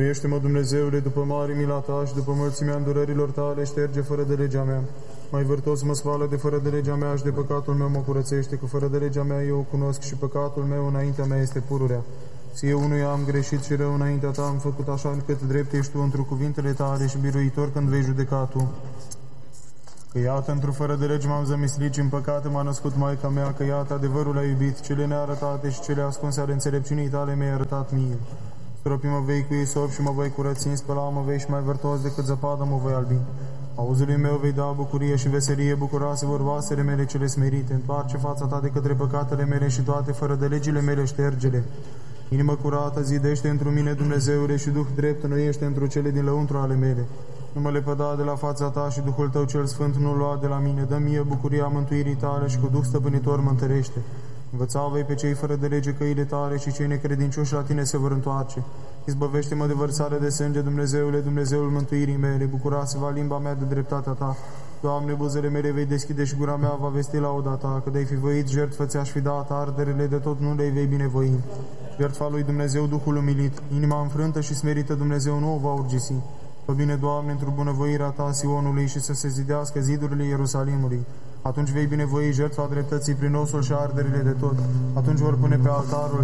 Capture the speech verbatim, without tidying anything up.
Miluiește-mă, Dumnezeule, după mare mila ta și după mulțimea îndurărilor tale, șterge fără de legea mea. Mai vârtos mă sfală de fără de legea mea și de păcatul meu mă curățește, că fără de legea mea eu o cunosc și păcatul meu înaintea mea este pururea. Ție unuia am greșit și rău înaintea ta am făcut, așa încât drept ești tu întru cuvintele tale și biruitor când vei judeca tu. Că iată, într-o fără de lege m-am zămislit și în păcate m-a născut Maica mea, că iată, adevărul a iubit, cele nearătate și cele ascunse ale înțelepciunii tale mi-ai arătat mie. Stropi mă vei cu isop și mă voi curăți, în spăla mă vei și mai vărtos decât zăpadă mă voi albi. Auzului meu vei da bucurie și veselie, bucuroase vor vasele mele cele smerite. Întoarce fața ta de către păcatele mele și toate fără de legile mele ștergele. Inimă curată zidește întru mine, Dumnezeule, și Duh drept înnoiește întru cele din lăuntru ale mele. Nu mă lepăda de la fața ta și Duhul tău cel sfânt nu lua de la mine. Dă mie bucuria mântuirii tale și cu Duh stăpânitor mă întărește. Învăța-vă pe cei fără de lege căile tale și cei necredincioși la tine se vor întoarce. Izbăvește-mă de vărsare de sânge, Dumnezeule, Dumnezeul mântuirii mele. Bucura-se-va limba mea de dreptatea ta. Doamne, buzele mele vei deschide și gura mea va vesti lauda ta. Că de-ai fi voit jertfă ți-aș fi dat, arderile de tot nu le vei binevoi. Jertfa lui Dumnezeu, Duhul umilit, inima înfrântă și smerită Dumnezeu nu o va urgisi. Fă bine, Doamne, într-o bunăvoirea ta Sionului și să se zidească zidurile Ierusalimului. Atunci vei binevoi jertfa dreptății prin osul și arderile de tot. Atunci vor pune pe altarul